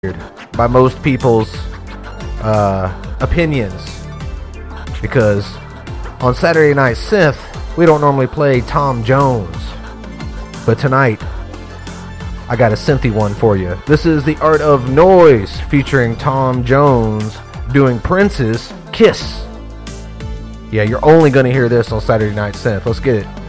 by most people's opinions, because on Saturday Night Synth we don't normally play Tom Jones, but tonight I got a synthy one for you. This is The Art of Noise featuring Tom Jones doing Prince's Kiss. Yeah, you're only going to hear this on Saturday Night Synth. Let's get it.